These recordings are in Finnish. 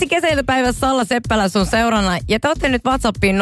Anssi kesäiltapäivässä Salla Seppälä sun seurana. Ja te olette nyt WhatsAppiin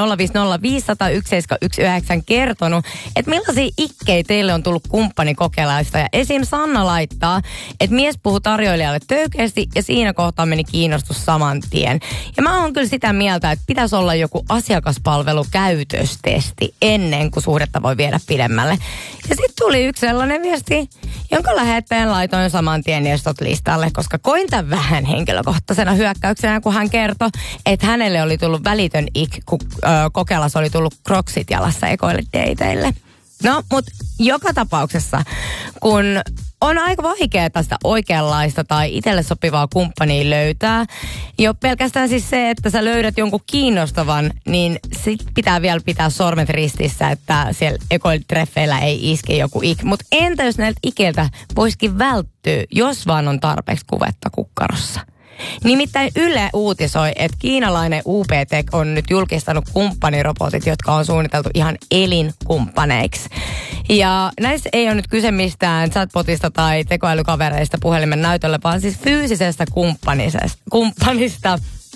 050501719 kertonut, että millaisia ikkejä teille on tullut kumppanikokelaista. Ja esim. Sanna laittaa, että mies puhuu tarjoilijalle töykeästi ja siinä kohtaa meni kiinnostus saman tien. Ja mä oon kyllä sitä mieltä, että pitäisi olla joku asiakaspalvelukäytöstesti ennen kuin suhdetta voi viedä pidemmälle. Ja sitten tuli yksi sellainen viesti, jonka lähettäjän laitoin saman tien estot listalle, koska koin tämän vähän henkilökohtaisena hyökkäyksenä, kun hän kertoi, että hänelle oli tullut välitön kun kokelas oli tullut kroksit jalassa ekoille dateille. No, mutta joka tapauksessa, kun on aika vaikeaa sitä oikeanlaista tai itselle sopivaa kumppania löytää. Jo pelkästään siis se, että sä löydät jonkun kiinnostavan, niin sit pitää vielä pitää sormet ristissä, että siellä ekoilitreffeillä ei iske joku Mutta entä jos näiltä ikeiltä voisikin välttyä, jos vaan on tarpeeksi kuvetta kukkarossa? Nimittäin Yle uutisoi, että kiinalainen UP-Tech on nyt julkistanut kumppanirobotit, jotka on suunniteltu ihan elinkumppaneiksi. Ja näissä ei ole nyt kyse mistään chatbotista tai tekoälykavereista puhelimen näytöllä, vaan siis fyysisestä kumppanista.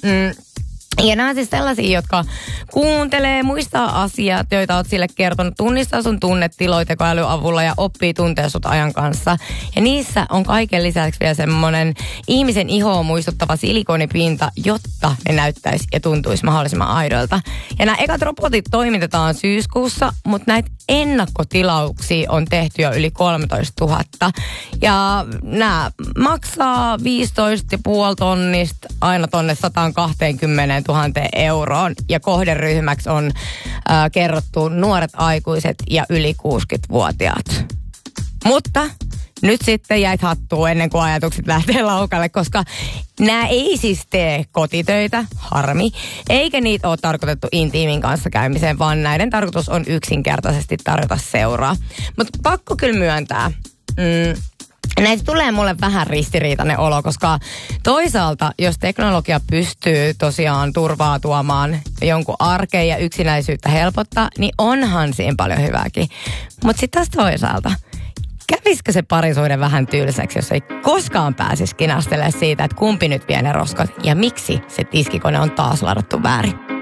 Ja nämä on siis sellaisia, jotka kuuntelee, muistaa asiat, joita olet sille kertonut, tunnistaa sun tunnetiloja tekoälyn avulla ja oppii tuntea sut ajan kanssa. Ja niissä on kaiken lisäksi vielä semmoinen ihmisen ihoa muistuttava silikonipinta, jotta ne näyttäisi ja tuntuisi mahdollisimman aidoilta. Ja nämä ekat robotit toimitetaan syyskuussa, mutta näitä ennakkotilauksia on tehty jo yli 13 000. Ja nämä maksaa 15,5 tonnista aina tonne 120 000 euroon. Ja kohderyhmäksi on kerrottu nuoret aikuiset ja yli 60-vuotiaat. Mutta nyt sitten jäit hattuun ennen kuin ajatukset lähtee laukalle, koska nämä ei siis tee kotitöitä, harmi, eikä niitä ole tarkoitettu intiimin kanssa käymiseen, vaan näiden tarkoitus on yksinkertaisesti tarjota seuraa. Mutta pakko kyllä myöntää, näistä tulee mulle vähän ristiriitainen olo, koska toisaalta, jos teknologia pystyy tosiaan turvaa tuomaan jonkun arkeen ja yksinäisyyttä helpottaa, niin onhan siinä paljon hyvääkin. Mutta sitten taas toisaalta, kävisikö se parisuuden vähän tylsäksi, jos ei koskaan pääsisi kinastelemaan siitä, että kumpi nyt vie ne roskat ja miksi se tiskikone on taas ladattu väärin?